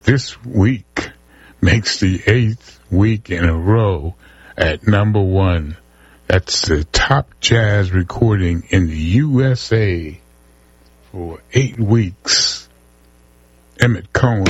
this week makes the 8th week in a row at number 1. That's the top jazz recording in the USA for 8 weeks. Emmett Cohen.